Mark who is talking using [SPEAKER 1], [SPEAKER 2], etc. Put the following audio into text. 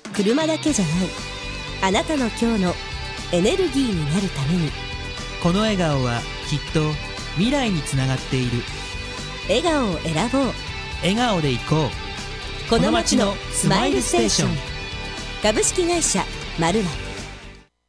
[SPEAKER 1] 車だけじゃない、あなたの今日のエネルギーになるために。
[SPEAKER 2] この笑顔はきっと未来につながっている。
[SPEAKER 1] 笑顔を選ぼう。
[SPEAKER 2] 笑顔でいこう。
[SPEAKER 1] この街のスマイルステーション。株式会社マルワ。